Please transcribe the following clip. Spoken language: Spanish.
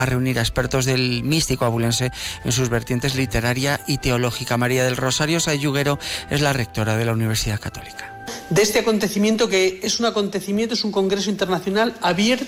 a reunir a expertos del místico abulense en sus vertientes literaria y teológica. María del Rosario Sayuguero es la rectora de la Universidad Católica. De este acontecimiento, que es un congreso internacional abierto